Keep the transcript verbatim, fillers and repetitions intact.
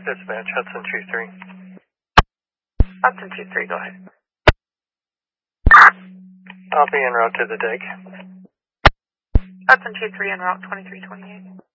Dispatch, Hudson two three. Hudson two three, go ahead. I'll be en route to the dig. Hudson two three en route twenty-three twenty-eight.